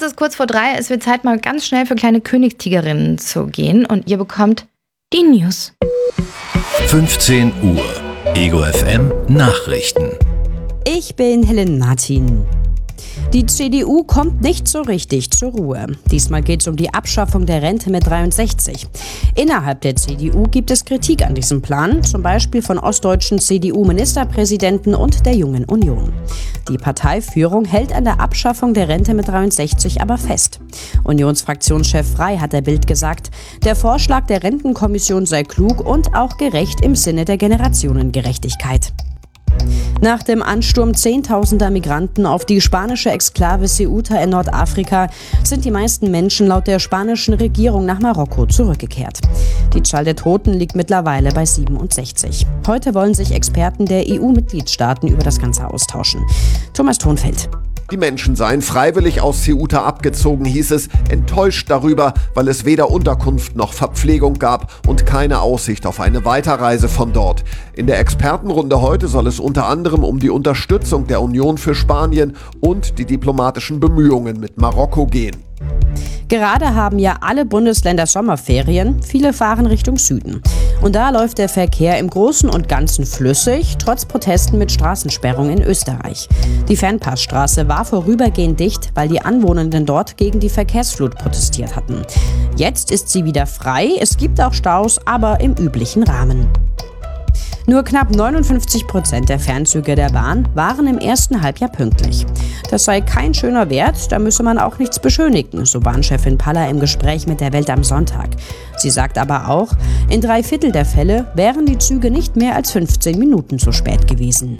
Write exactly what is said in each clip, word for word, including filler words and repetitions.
ist kurz vor drei. Es wird Zeit, mal ganz schnell für kleine Königstigerinnen zu gehen. Und ihr bekommt die News. fünfzehn Uhr. Ego F M Nachrichten. Ich bin Helen Martin. Die C D U kommt nicht so richtig zur Ruhe. Diesmal geht es um die Abschaffung der Rente mit dreiundsechzig. Innerhalb der C D U gibt es Kritik an diesem Plan, zum Beispiel von ostdeutschen C D U-Ministerpräsidenten und der Jungen Union. Die Parteiführung hält an der Abschaffung der Rente mit dreiundsechzig aber fest. Unionsfraktionschef Frey hat der Bild gesagt, der Vorschlag der Rentenkommission sei klug und auch gerecht im Sinne der Generationengerechtigkeit. Nach dem Ansturm zehntausender Migranten auf die spanische Exklave Ceuta in Nordafrika sind die meisten Menschen laut der spanischen Regierung nach Marokko zurückgekehrt. Die Zahl der Toten liegt mittlerweile bei siebenundsechzig. Heute wollen sich Experten der E U-Mitgliedstaaten über das Ganze austauschen. Thomas Thonfeld. Die Menschen seien freiwillig aus Ceuta abgezogen, hieß es, enttäuscht darüber, weil es weder Unterkunft noch Verpflegung gab und keine Aussicht auf eine Weiterreise von dort. In der Expertenrunde heute soll es unter anderem um die Unterstützung der Union für Spanien und die diplomatischen Bemühungen mit Marokko gehen. Gerade haben ja alle Bundesländer Sommerferien, viele fahren Richtung Süden. Und da läuft der Verkehr im Großen und Ganzen flüssig, trotz Protesten mit Straßensperrung in Österreich. Die Fernpassstraße war vorübergehend dicht, weil die Anwohnenden dort gegen die Verkehrsflut protestiert hatten. Jetzt ist sie wieder frei, es gibt auch Staus, aber im üblichen Rahmen. Nur knapp neunundfünfzig Prozent der Fernzüge der Bahn waren im ersten Halbjahr pünktlich. Das sei kein schöner Wert, da müsse man auch nichts beschönigen, so Bahnchefin Paller im Gespräch mit der Welt am Sonntag. Sie sagt aber auch, in drei Viertel der Fälle wären die Züge nicht mehr als fünfzehn Minuten zu spät gewesen.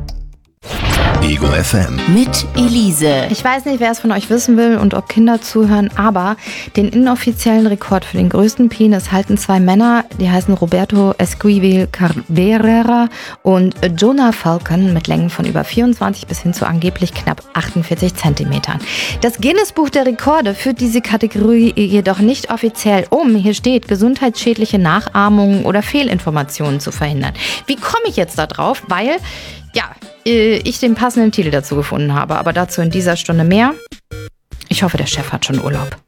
Ego F M. Mit Elise. Ich weiß nicht, wer es von euch wissen will und ob Kinder zuhören, aber den inoffiziellen Rekord für den größten Penis halten zwei Männer, die heißen Roberto Esquivel Carrera und Jonah Falcon mit Längen von über vierundzwanzig bis hin zu angeblich knapp achtundvierzig Zentimetern. Das Guinness-Buch der Rekorde führt diese Kategorie jedoch nicht offiziell um. Hier steht, gesundheitsschädliche Nachahmungen oder Fehlinformationen zu verhindern. Wie komme ich jetzt da drauf? Weil, ja, ich den passenden Titel dazu gefunden habe, aber dazu in dieser Stunde mehr. Ich hoffe, der Chef hat schon Urlaub.